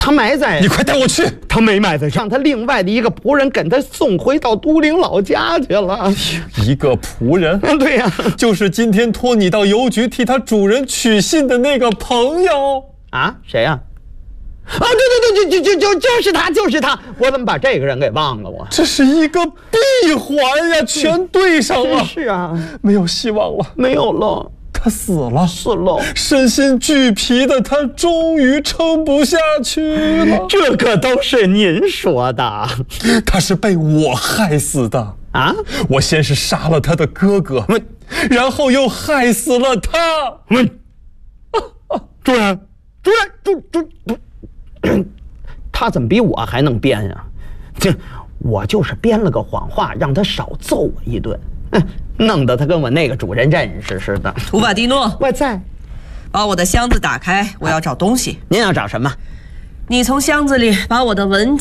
他埋在…… 你快带我去！ 他没埋在上，他另外的一个仆人跟他送回到都灵老家去了。 一个仆人？ 对呀， 就是今天托你到邮局替他主人取信的那个朋友啊？谁呀？啊，对，就是他！我怎么把这个人给忘了？我这是一个闭环呀，全对上了。 是啊， 没有希望了， 没有了。 他死了，身心俱疲的他终于撑不下去了。 这个都是您说的， 他是被我害死的啊！ 我先是杀了他的哥哥，然后又害死了他。 主人，他怎么比我还能编呀？我就是编了个谎话，让他少揍我一顿。弄得他跟我那个主人认识似的。 图瓦蒂诺， 我在。 把我的箱子打开，我要找东西。 您要找什么？ 你从箱子里把我的文